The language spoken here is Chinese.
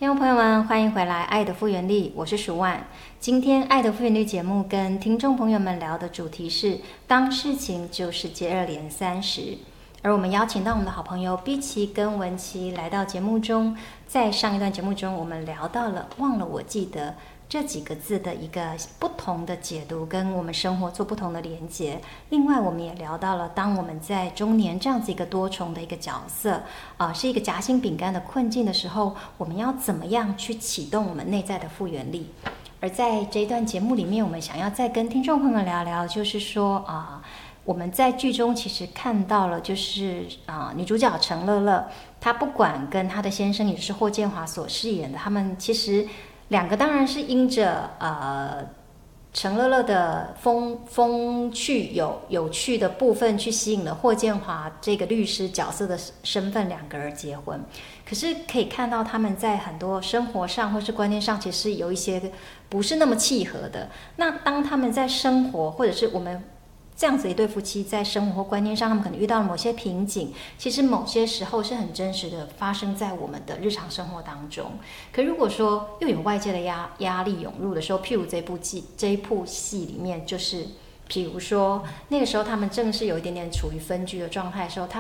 听众朋友们，欢迎回来《爱的复原力》，我是舒万。今天《爱的复原力》节目跟听众朋友们聊的主题是：当事情就是接二连三时。而我们邀请到我们的好朋友碧琪跟文琪来到节目中。在上一段节目中，我们聊到了忘了我记得这几个字的一个不同的解读，跟我们生活做不同的连结。另外，我们也聊到了当我们在中年这样子一个多重的一个角色，是一个夹心饼干的困境的时候，我们要怎么样去启动我们内在的复原力？而在这一段节目里面，我们想要再跟听众朋友们聊聊，就是说我们在剧中其实看到了，就是女主角陈乐乐，她不管跟她的先生，也就是霍建华所饰演的，他们其实两个当然是因着陈乐乐的风趣有趣的部分去吸引了霍建华这个律师角色的身份，两个人结婚。可是可以看到他们在很多生活上或是观念上，其实有一些不是那么契合的。那当他们在生活，或者是我们这样子一对夫妻在生活或观念上，他们可能遇到了某些瓶颈，其实某些时候是很真实的发生在我们的日常生活当中。可如果说又有外界的压力涌入的时候，譬如这一部戏里面，就是比如说那个时候他们正是有一点点处于分居的状态的时候，他